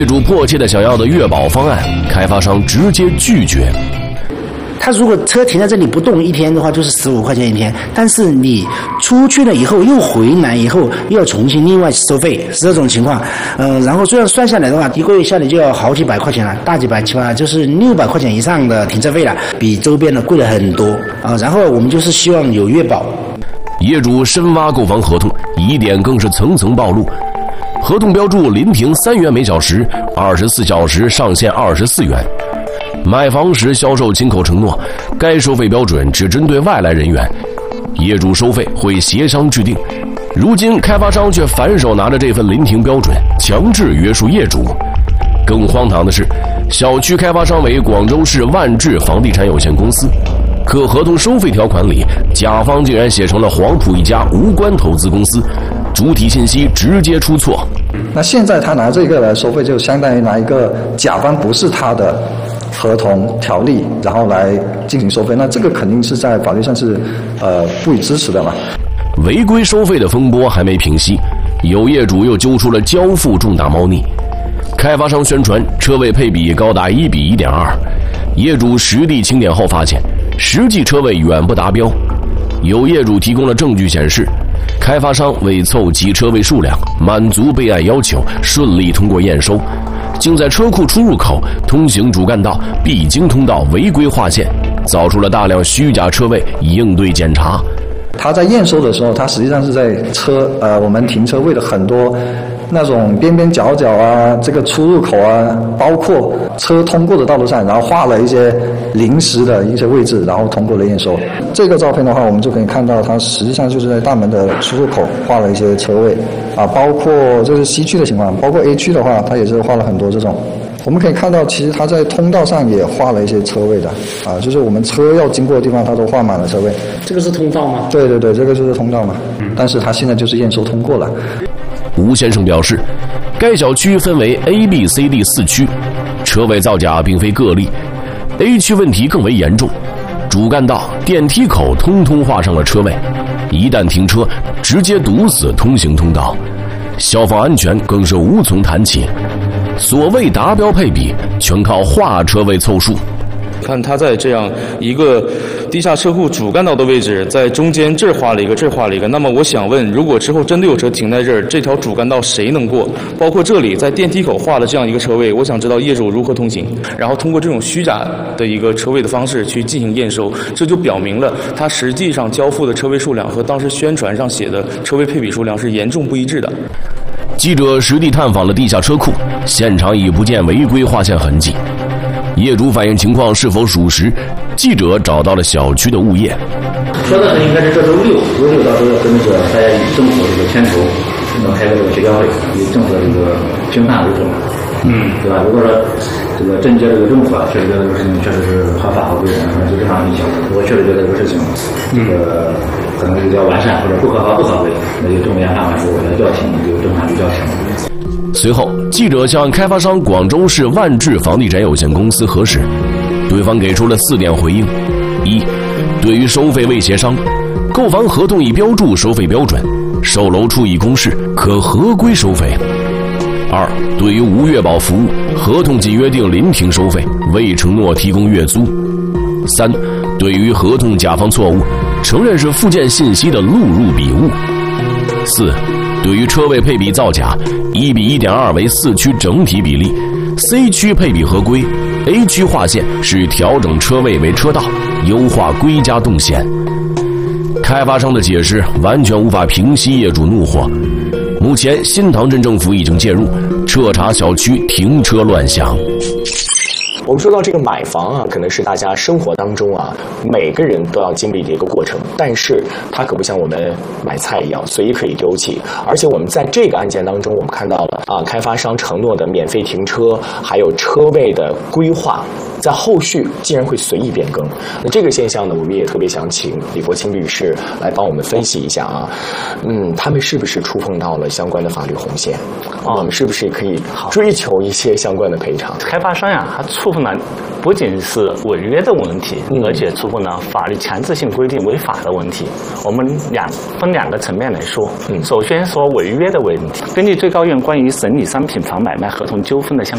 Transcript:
业主迫切的想要的月保方案，开发商直接拒绝。 他如果车停在这里不动一天的话，就是15块钱一天。但是你出去了以后，又回来以后，又要重新另外收费，是这种情况。然后这样算下来的话，一个月下来就要好几百块钱了，大几百起码就是600块钱以上的停车费了，比周边的贵了很多啊。然后我们就是希望有月保。 业主深挖购房合同，疑点更是层层暴露。合同标注临停3元每小时，24小时上限24元。买房时销售亲口承诺，该收费标准只针对外来人员，业主收费会协商制定。如今开发商却反手拿着这份临停标准强制约束业主。更荒唐的是，小区开发商为广州市万智房地产有限公司，可合同收费条款里，甲方竟然写成了黄埔一家无关投资公司，主体信息直接出错。 那现在他拿这个来收费，就相当于拿一个甲方不是他的合同条例，然后来进行收费，那这个肯定是在法律上是不予支持的嘛。 违规收费的风波还没平息，有业主又揪出了交付重大猫腻。开发商宣传车位配比高达1比1.2，业主实地清点后发现，实际车位远不达标。有业主提供了证据显示，开发商为凑齐车位数量，满足备案要求，顺利通过验收，竟在车库出入口通行主干道必经通道违规划线，造出了大量虚假车位以应对检查。 他在验收的时候，他实际上是在我们停车位的很多那种边边角角啊，这个出入口啊，包括车通过的道路上，然后画了一些临时的一些位置，然后通过了验收。这个照片的话，我们就可以看到，它实际上就是在大门的出入口画了一些车位啊，包括这是 C 区的情况，包括 A 区的话，它也是画了很多这种。我们可以看到，其实它在通道上也画了一些车位的啊，就是我们车要经过的地方，它都画满了车位。 这个是通道吗？ 对对对，这个就是通道嘛。但是它现在就是验收通过了。 吴先生表示，该小区分为 A、B、C、D 4区，车位造假并非个例。A 区问题更为严重，主干道、电梯口通通画上了车位，一旦停车，直接堵死通行通道，消防安全更是无从谈起。所谓达标配比，全靠画车位凑数。 看他在这样一个地下车库主干道的位置，在中间这儿画了一个，这儿画了一个。那么我想问，如果之后真的有车停在这儿，这条主干道谁能过？包括这里在电梯口画了这样一个车位，我想知道业主如何通行。然后通过这种虚假的一个车位的方式去进行验收，这就表明了他实际上交付的车位数量和当时宣传上写的车位配比数量是严重不一致的。 记者实地探访了地下车库，现场已不见违规划线痕迹。业主反映情况是否属实，记者找到了小区的物业。 说的应该是这周六到时候跟这个大家以政府这个牵头，能开个这个协调会，以政府的这个评判为准，对吧？如果说这个镇街这个政府确实觉得这个事情确实是合法合规的，那就正常运行。如果确实觉得这个事情这个可能是比较完善或者不合法不合规，那就政府研判完之后，我要叫停，就正常去叫停。 随后，记者向开发商广州市万智房地产有限公司核实，对方给出了4点回应：一，对于收费未协商，购房合同已标注收费标准，售楼处已公示，可合规收费；二，对于无月保服务，合同仅约定临停收费，未承诺提供月租；三，对于合同甲方错误，承认是附件信息的录入笔误；四，对于车位配比造假，1比1.2为4区整体比例 ，C 区配比合规 ，A 区划线是调整车位为车道，优化归家动线。开发商的解释完全无法平息业主怒火。目前，新塘镇政府已经介入，彻查小区停车乱象。 我们说到这个买房啊，可能是大家生活当中啊每个人都要经历的一个过程，但是它可不像我们买菜一样随意可以丢弃。而且我们在这个案件当中，我们看到了啊，开发商承诺的免费停车，还有车位的规划，在后续竟然会随意变更。那这个现象呢，我们也特别想请李国清律师来帮我们分析一下啊，他们是不是触碰到了相关的法律红线？我们是不是可以追求一些相关的赔偿？ 开发商呀，他触碰了不仅是违约的问题，而且触碰了法律强制性规定违法的问题。我们分两个层面来说。首先说违约的问题，根据最高院关于审理商品房买卖合同纠纷的相